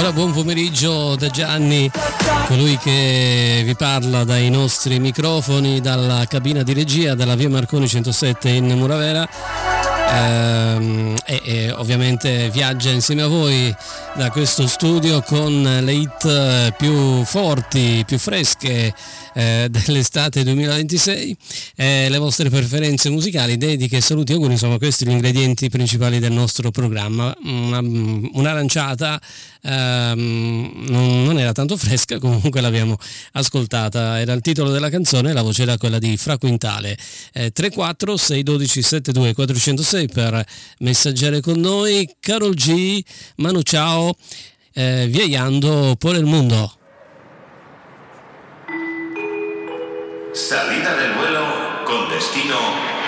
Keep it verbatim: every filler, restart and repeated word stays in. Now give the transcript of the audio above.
ancora buon pomeriggio da Gianni, colui che vi parla dai nostri microfoni, dalla cabina di regia della via Marconi centosette in Muravera. Ehm, e, e ovviamente viaggia insieme a voi da questo studio con le hit più forti, più fresche eh, dell'estate duemilaventisei, eh, le vostre preferenze musicali, dediche, saluti, auguri, insomma questi gli ingredienti principali del nostro programma. Una, un'aranciata ehm, non, non era tanto fresca, comunque l'abbiamo ascoltata, era il titolo della canzone, la voce era quella di Fra Quintale. eh, tre quattro sei uno due sette due quattro zero sei per messaggiare con noi. Karol G, Manu Chao, eh, viajando por el mundo. Salida del vuelo con destino